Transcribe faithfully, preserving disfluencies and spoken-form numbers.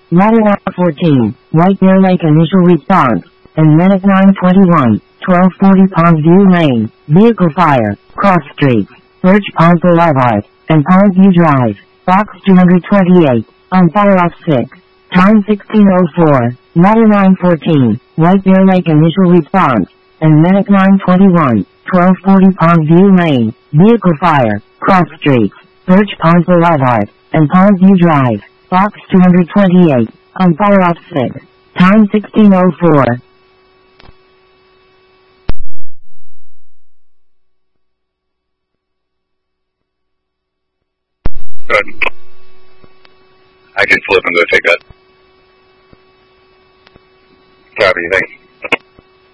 Ladder fourteen, White Bear Lake initial response, and Medic nine twenty-one, twelve forty Pondview Lane, vehicle fire, cross streets, Birch Pond Boulevard, and Pondview Drive, box two twenty-eight, on fire off six, time sixteen oh four, Ladder nine fourteen, White Bear Lake initial response, and Medic nine twenty-one, twelve forty Pondview Lane, vehicle fire, cross streets, Birch Pond Boulevard, and Pondview Drive, box two twenty-eight, on fire off six, time sixteen oh four. Good. I can flip and go take that. Copy, thanks.